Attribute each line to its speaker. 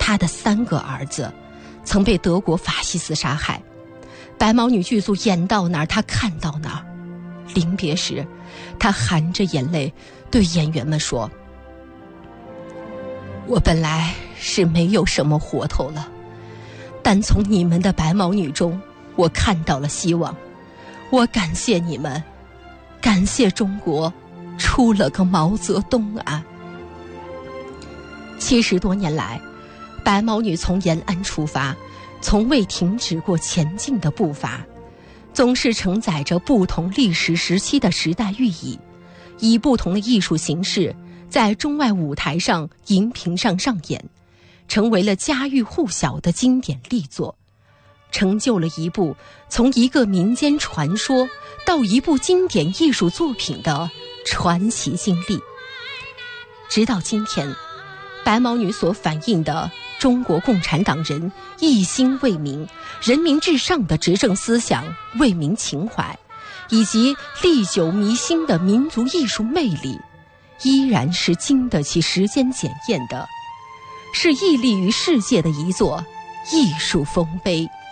Speaker 1: 他的3个儿子曾被德国法西斯杀害。白毛女剧组演到哪儿，他看到哪儿。临别时，他含着眼泪对演员们说：我本来是没有什么活头了，但从你们的白毛女中，我看到了希望。我感谢你们，感谢中国出了个毛泽东啊。70多年来，白毛女从延安出发，从未停止过前进的步伐，总是承载着不同历史时期的时代寓意，以不同的艺术形式在中外舞台上、荧屏上上演，成为了家喻户晓的经典力作，成就了一部从一个民间传说到一部经典艺术作品的传奇经历。直到今天，白毛女所反映的中国共产党人一心为民、人民至上的执政思想、为民情怀，以及历久弥新的民族艺术魅力，依然是经得起时间检验的，是屹立于世界的一座艺术丰碑。